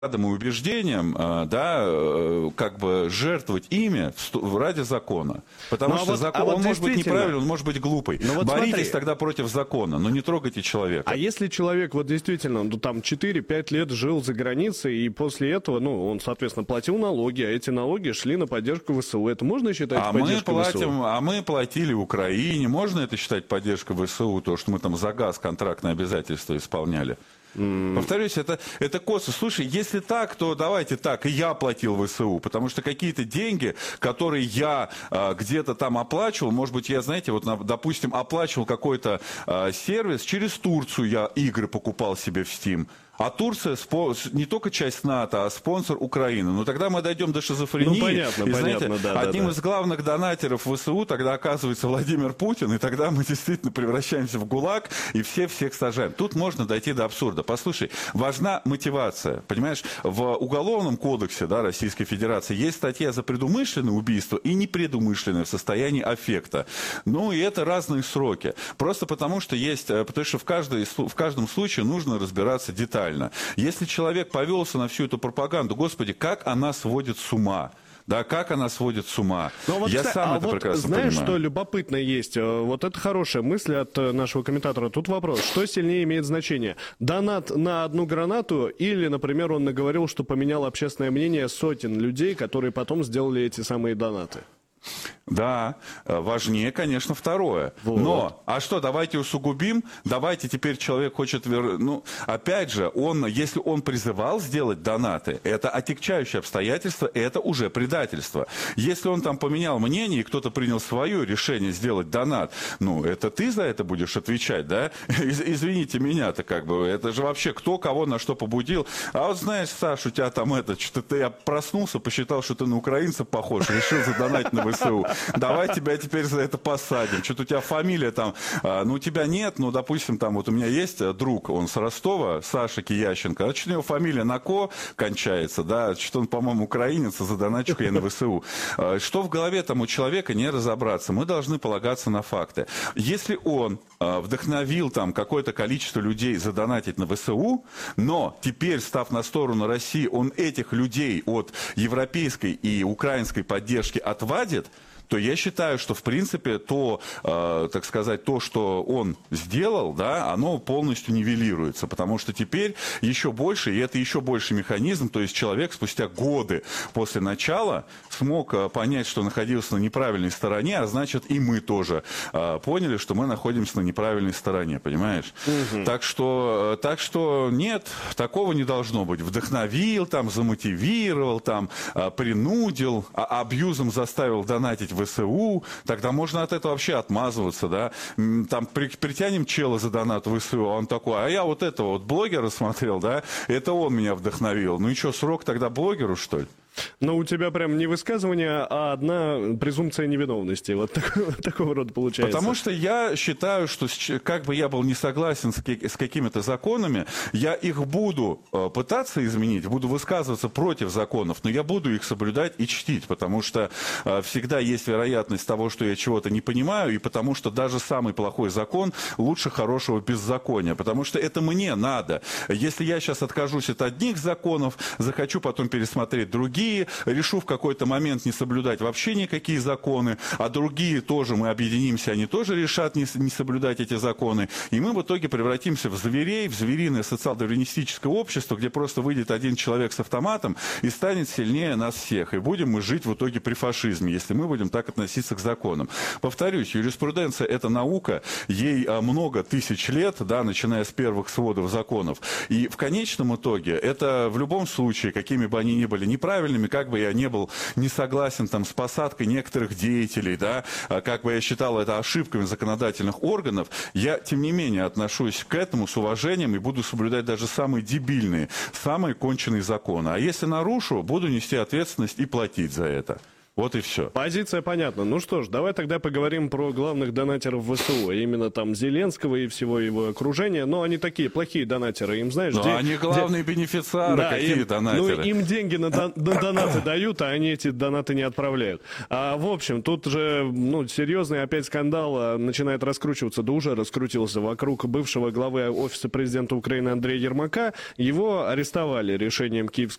и убеждениям, да, как бы жертвовать ими ради закона. Потому что закон, он может быть неправильный, он может быть глупый. Вот боритесь смотри, тогда против закона, но не трогайте человека. А если человек вот действительно, ну, там 4-5 лет жил за границей, и после этого, ну, он, соответственно, платил налоги, а эти налоги шли на поддержку ВСУ, это можно считать поддержкой ВСУ? А мы платили Украине, можно это считать поддержкой ВСУ, то, что мы там за газ контрактные обязательства исполняли? Повторюсь, это косо. Слушай, если так, то давайте так, и я платил ВСУ, потому что какие-то деньги, которые я где-то там оплачивал, может быть, я, знаете, вот, допустим, оплачивал какой-то сервис, через Турцию я игры покупал себе в Steam. А Турция не только часть НАТО, а спонсор Украины. Ну тогда мы дойдем до шизофрении. Ну, понятно, и, знаете, понятно, да. Одним из главных донатеров ВСУ тогда оказывается Владимир Путин, и тогда мы действительно превращаемся в ГУЛАГ, и всех сажаем. Тут можно дойти до абсурда. Послушай, важна мотивация. Понимаешь, в Уголовном кодексе, да, Российской Федерации есть статья за предумышленное убийство и непредумышленное в состоянии аффекта. Ну и это разные сроки. Просто потому что в каждом случае нужно разбираться детально. Если человек повелся на всю эту пропаганду, господи, как она сводит с ума. Да, как она сводит с ума. Вот, я сам это прекрасно знаешь, понимаю. что любопытно есть? Вот это хорошая мысль от нашего комментатора. Тут вопрос, что сильнее имеет значение? Донат на одну гранату или, например, он наговорил, что поменял общественное мнение сотен людей, которые потом сделали эти самые донаты? Да, важнее, конечно, второе. Вот. Но, а что, давайте усугубим, давайте теперь человек хочет Ну, опять же, если он призывал сделать донаты, это отягчающее обстоятельство, это уже предательство. Если он там поменял мнение, и кто-то принял свое решение сделать донат, ну, это ты за это будешь отвечать, да? Извините меня-то как бы, это же вообще кто кого на что побудил. А вот знаешь, Саш, у тебя там что-то я проснулся, посчитал, что ты на украинца похож, решил задонатить на ВСУ. Давай тебя теперь за это посадим. Что-то у тебя фамилия там, ну у тебя нет, ну допустим, там вот у меня есть друг, он с Ростова, Саша Киященко, а что у него фамилия на Ко кончается, да, что он, по-моему, украинец, а задоначу-ка я на ВСУ. Что в голове там у человека, не разобраться. Мы должны полагаться на факты. Если он вдохновил там какое-то количество людей задонатить на ВСУ, но теперь, став на сторону России, он этих людей от европейской и украинской поддержки отвадит, то я считаю, что, в принципе, так сказать, то, что он сделал, да, оно полностью нивелируется, потому что теперь еще больше, и это еще больше механизм, то есть человек спустя годы после начала смог понять, что находился на неправильной стороне, а значит, и мы тоже поняли, что мы находимся на неправильной стороне, понимаешь? Угу. Так что нет, такого не должно быть. Вдохновил, там, замотивировал, там, принудил, абьюзом заставил донатить в ВСУ, тогда можно от этого вообще отмазываться, да, там притянем чела за донат в ВСУ, а он такой, а я вот этого вот блогера смотрел, да, это он меня вдохновил, ну и что, срок тогда блогеру, что ли? Но у тебя прям не высказывание, а одна презумпция невиновности. Вот такого рода получается. Потому что я считаю, что как бы я был не согласен с какими-то законами, я их буду пытаться изменить, буду высказываться против законов, но я буду их соблюдать и чтить, потому что всегда есть вероятность того, что я чего-то не понимаю, и потому что даже самый плохой закон лучше хорошего беззакония, потому что это мне надо. Если я сейчас откажусь от одних законов, захочу потом пересмотреть другие, решу в какой-то момент не соблюдать вообще никакие законы, а другие тоже, мы объединимся, они тоже решат не соблюдать эти законы, и мы в итоге превратимся в зверей, в звериное социал-дарвинистическое общество, где просто выйдет один человек с автоматом и станет сильнее нас всех, и будем мы жить в итоге при фашизме, если мы будем так относиться к законам. Повторюсь, юриспруденция – это наука, ей много тысяч лет, да, начиная с первых сводов законов, и в конечном итоге это в любом случае, какими бы они ни были неправильными, как бы я не согласен там, с посадкой некоторых деятелей, да, как бы я считал это ошибками законодательных органов, я, тем не менее, отношусь к этому с уважением и буду соблюдать даже самые дебильные, самые конченые законы. А если нарушу, буду нести ответственность и платить за это. Вот и все. Позиция понятна. Ну что ж, давай тогда поговорим про главных донатеров ВСУ. Именно там Зеленского и всего его окружения. Но они такие плохие донатеры. Им, знаешь, Но они главные бенефициары, да, какие донатеры. Ну, им деньги на донаты дают, а они эти донаты не отправляют. В общем, тут же серьезный опять скандал начинает раскручиваться, да уже раскрутился вокруг бывшего главы Офиса президента Украины Андрея Ермака. Его арестовали решением Киевского